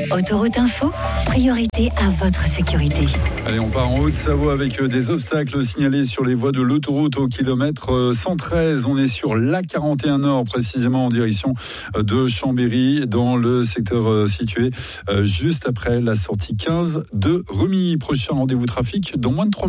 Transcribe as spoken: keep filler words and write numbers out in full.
Autoroute Info, priorité à votre sécurité. Allez, on part en Haute-Savoie avec des obstacles signalés sur les voies de l'autoroute au kilomètre cent treize. On est sur l'A quarante et un Nord, précisément en direction de Chambéry, dans le secteur situé juste après la sortie quinze de Remy. Prochain rendez-vous trafic dans moins de trois minutes.